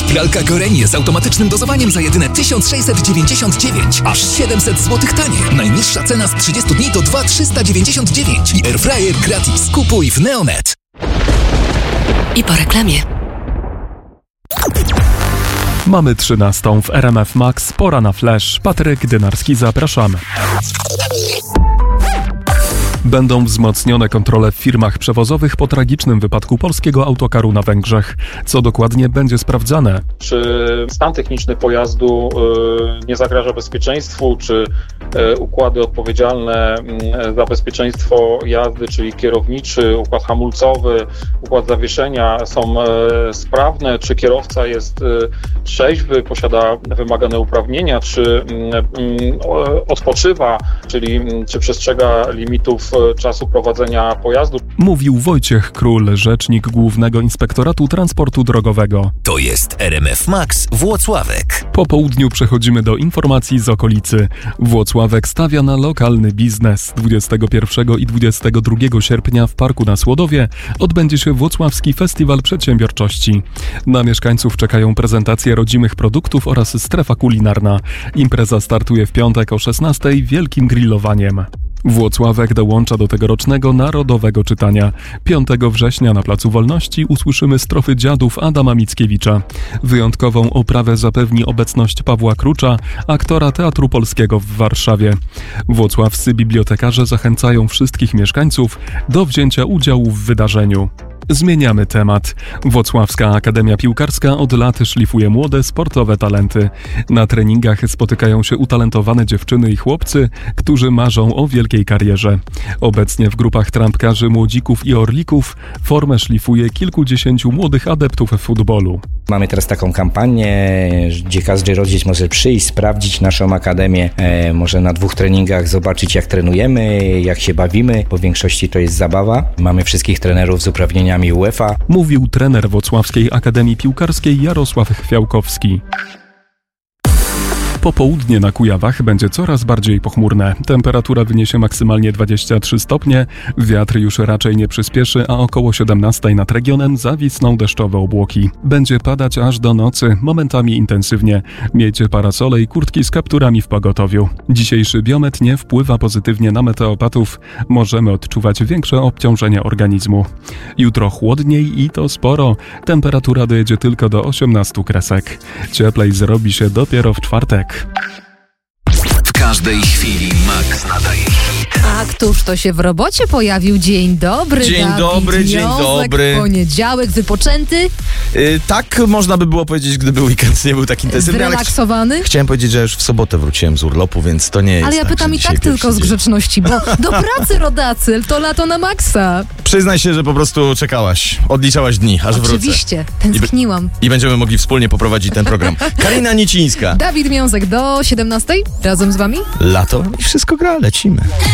Pralka Gorenie z automatycznym dozowaniem za jedyne 1699, aż 700 zł taniej. Najniższa cena z 30 dni to 2399 i airfryer gratis. Kupuj w Neonet. I po reklamie. Mamy 13 w RMF Max, pora na flash. Patryk Dynarski, zapraszamy. Będą wzmocnione kontrole w firmach przewozowych po tragicznym wypadku polskiego autokaru na Węgrzech. Co dokładnie będzie sprawdzane? Czy stan techniczny pojazdu nie zagraża bezpieczeństwu, czy układy odpowiedzialne za bezpieczeństwo jazdy, czyli kierowniczy, układ hamulcowy, układ zawieszenia są sprawne, czy kierowca jest trzeźwy, posiada wymagane uprawnienia, czy odpoczywa, czyli czy przestrzega limitów czasu prowadzenia pojazdu. Mówił Wojciech Król, rzecznik Głównego Inspektoratu Transportu Drogowego. To jest RMF Max Włocławek. Po południu przechodzimy do informacji z okolicy. Włocławek stawia na lokalny biznes. 21 i 22 sierpnia w Parku na Słodowie odbędzie się Włocławski Festiwal Przedsiębiorczości. Na mieszkańców czekają prezentacje rodzimych produktów oraz strefa kulinarna. Impreza startuje w piątek o 16:00 wielkim grillowaniem. Włocławek dołącza do tegorocznego Narodowego Czytania. 5 września na Placu Wolności usłyszymy strofy dziadów Adama Mickiewicza. Wyjątkową oprawę zapewni obecność Pawła Krucza, aktora Teatru Polskiego w Warszawie. Włocławscy bibliotekarze zachęcają wszystkich mieszkańców do wzięcia udziału w wydarzeniu. Zmieniamy temat. Włocławska Akademia Piłkarska od lat szlifuje młode sportowe talenty. Na treningach spotykają się utalentowane dziewczyny i chłopcy, którzy marzą o wielkiej karierze. Obecnie w grupach trampkarzy, młodzików i orlików formę szlifuje kilkudziesięciu młodych adeptów futbolu. Mamy teraz taką kampanię, gdzie każdy rodzic może przyjść, sprawdzić naszą akademię, może na 2 treningach zobaczyć, jak trenujemy, jak się bawimy, bo w większości to jest zabawa. Mamy wszystkich trenerów z uprawnieniami UEFA. Mówił trener Włocławskiej Akademii Piłkarskiej Jarosław Chwiałkowski. Popołudnie na Kujawach będzie coraz bardziej pochmurne. Temperatura wyniesie maksymalnie 23 stopnie, wiatr już raczej nie przyspieszy, a około 17 nad regionem zawisną deszczowe obłoki. Będzie padać aż do nocy, momentami intensywnie. Miejcie parasole i kurtki z kapturami w pogotowiu. Dzisiejszy biometr nie wpływa pozytywnie na meteopatów. Możemy odczuwać większe obciążenie organizmu. Jutro chłodniej i to sporo. Temperatura dojedzie tylko do 18 kresek. Cieplej zrobi się dopiero w czwartek. W każdej chwili Max nadaje hit. A któż to się w robocie pojawił? Dzień dobry, Dzień Dawid dobry, dzień Wiązek, dobry. Poniedziałek, wypoczęty, Tak można by było powiedzieć, gdyby weekend nie był tak intensywny, ale zrelaksowany. chciałem powiedzieć, że już w sobotę wróciłem z urlopu, więc to nie jest Ale ja tak, pytam że i dzisiaj tak tylko pierwszy z dzień. grzeczności, bo do pracy, rodacy, to lato na maksa. Przyznaj się, że po prostu czekałaś, odliczałaś dni, aż wrócę. Oczywiście, tęskniłam. I będziemy mogli wspólnie poprowadzić ten program. Karina Nicińska. Dawid Wiązek do 17:00 razem z wami. Lato i wszystko gra, lecimy.